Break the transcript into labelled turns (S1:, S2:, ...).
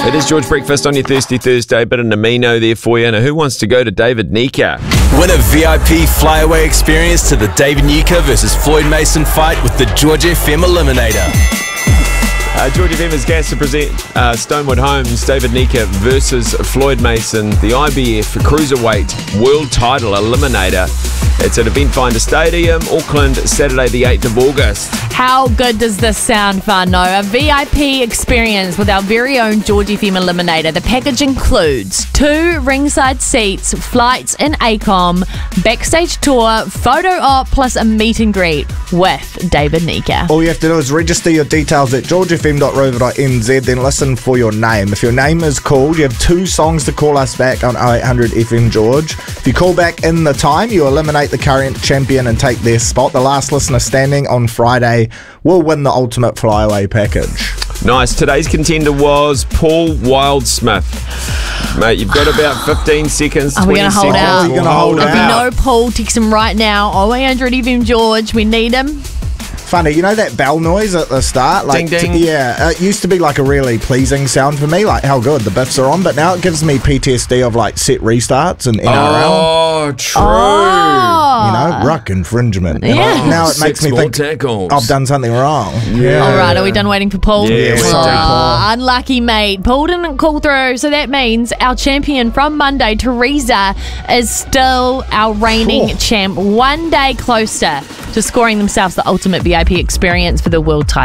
S1: It is George Breakfast on your Thirsty Thursday, bit of Namino there for you. Now, who wants to go to David Nika?
S2: Win a VIP flyaway experience to the David Nika versus Floyd Mason fight with the George FM Eliminator.
S1: George FM is gas to present Stonewood Homes, David Nika versus Floyd Mason, the IBF Cruiserweight World Title Eliminator. It's at Event Finder Stadium, Auckland, Saturday the 8th of August.
S3: How good does this sound, whānau? A VIP experience with our very own George FM Eliminator. The package includes 2 ringside seats, flights in ACOM, backstage tour, photo op, plus a meet and greet with David Nika.
S4: All you have to do is register your details at georgefm.rover.nz, then listen for your name. If your name is called, you have 2 songs to call us back on 0800 FM George. If you call back in the time, you eliminate the current champion and take their spot. The last listener standing on Friday will win the ultimate flyaway package.
S1: Nice. Today's contender was Paul Wildsmith. Mate, you've got about 15 seconds, 20
S3: Are we going to hold
S1: seconds.
S3: out?
S4: You're gonna hold
S3: If
S4: out.
S3: we know Paul, text him right now. 0800 FM George. We need him.
S4: Funny, you know that bell noise at the start?
S1: Ding, ding.
S4: Yeah, it used to be like a really pleasing sound for me, like how good the biffs are on, but now it gives me PTSD of like set restarts and NRL.
S1: Oh, true.
S4: You know, ruck infringement. And
S3: Yeah.
S4: now it makes
S1: 6
S4: me
S1: more
S4: think
S1: tackles.
S4: I've done something wrong.
S1: Yeah.
S3: All right, are we done waiting for Paul?
S1: Yeah, we're done.
S3: Unlucky, mate. Paul didn't call through, so that means our champion from Monday, Teresa, is still our reigning champ. One day closer to scoring themselves the ultimate VIP experience for the world title.